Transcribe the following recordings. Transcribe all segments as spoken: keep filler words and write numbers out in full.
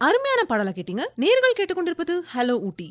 அருமையான பாடலை கேட்டீங்க. நேர்கள் கேட்டுக்கொண்டிருப்பது ஹலோ ஊட்டி.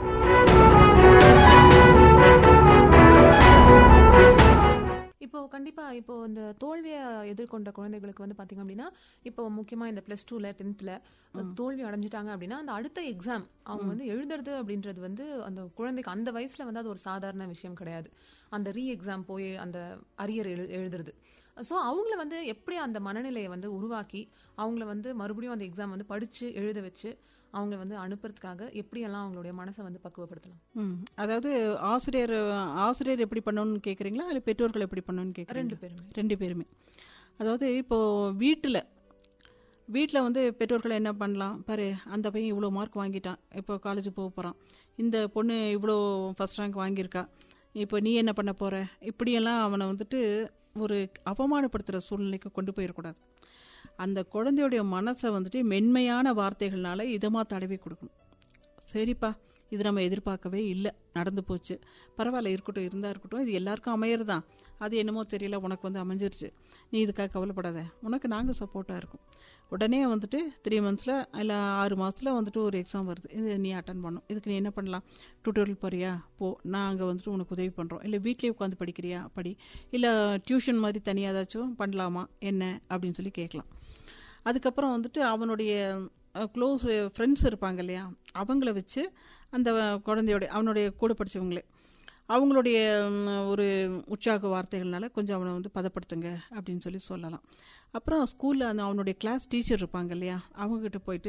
இப்போ கண்டிப்பா இப்போ இந்த தோல்வியை எதிர்கொண்ட குழந்தைகளுக்கு வந்து பாத்தீங்க அப்படின்னா, இப்போ முக்கியமா இந்த பிளஸ் டூல டென்த்ல தோல்வி அடைஞ்சிட்டாங்க அப்படின்னா, அந்த அடுத்த எக்ஸாம் அவங்க வந்து எழுதுறது அப்படின்றது வந்து அந்த குழந்தைக்கு அந்த வயசுல வந்து அது ஒரு சாதாரண விஷயம் கிடையாது. அந்த ரீ எக்ஸாம் போய் அந்த அரியர் எழு எழுதுறது ஸோ அவங்கள வந்து எப்படி அந்த மனநிலையை வந்து உருவாக்கி அவங்கள வந்து மறுபடியும் அந்த எக்ஸாம் வந்து படிச்சு எழுத வச்சு அவங்க வந்து அனுப்புறதுக்காக எப்படியெல்லாம் அவங்களுடைய மனசை வந்து பக்குவப்படுத்தலாம்? ம் அதாவது ஆசிரியர் ஆசிரியர் எப்படி பண்ணணும்னு கேட்குறீங்களா, இல்லை பெற்றோர்கள் எப்படி பண்ணணும்னு கேட்குறீங்க? ரெண்டு பேருமே ரெண்டு பேருமே. அதாவது இப்போது வீட்டில் வீட்டில் வந்து பெற்றோர்கள் என்ன பண்ணலாம், பாரு அந்த பையன் இவ்வளோ மார்க் வாங்கிட்டான், இப்போ காலேஜ் போக போகிறான், இந்த பொண்ணு இவ்வளோ ஃபஸ்ட் ரேங்க் வாங்கியிருக்கா, இப்போ நீ என்ன பண்ண போகிற, இப்படியெல்லாம் அவனை வந்துட்டு ஒரு அவமானப்படுத்துகிற சூழ்நிலைக்கு கொண்டு போயிடக்கூடாது. அந்த குழந்தையுடைய மனசை வந்துட்டு மென்மையான வார்த்தைகள்னால இதமாக தடவி கொடுக்கணும். சரிப்பா, இது நம்ம எதிர்பார்க்கவே இல்லை, நடந்து போச்சு, பரவாயில்ல, இருக்கட்டும், இருந்தால் இருக்கட்டும், இது எல்லாருக்கும் அமையறதான், அது என்னமோ தெரியல, உனக்கு வந்து அமைஞ்சிருச்சு, நீ இதுக்காக கவலைப்படாத, உனக்கு நாங்கள் சப்போர்ட்டாக இருக்கும். உடனே வந்துட்டு த்ரீ மந்த்ஸில் இல்லை ஆறு மாதத்தில் வந்துட்டு ஒரு எக்ஸாம் வருது, இது நீ அட்டன் பண்ணும், இதுக்கு நீ என்ன பண்ணலாம், டியூட்டோரியல் போறியா போ, நாங்கள் வந்துட்டு உனக்கு உதவி பண்ணுறோம், இல்லை வீட்லேயே உட்காந்து படிக்கிறியா படி, இல்லை டியூஷன் மாதிரி தனியாக ஏதாச்சும் பண்ணலாமா என்ன அப்படின்னு சொல்லி கேட்கலாம். அதுக்கப்புறம் வந்துட்டு அவனுடைய க்ளோஸ் ஃப்ரெண்ட்ஸ் இருப்பாங்க இல்லையா, அவங்கள வச்சு அந்த குழந்தையோட அவனுடைய கூட படித்தவங்களே அவங்களுடைய ஒரு உற்சாக வார்த்தைகள்னால கொஞ்சம் அவனை வந்து பதப்படுத்துங்க அப்படின்னு சொல்லி சொல்லலாம். அப்புறம் ஸ்கூலில் அந்த அவனுடைய கிளாஸ் டீச்சர் இருப்பாங்க இல்லையா, அவங்ககிட்ட போயிட்டு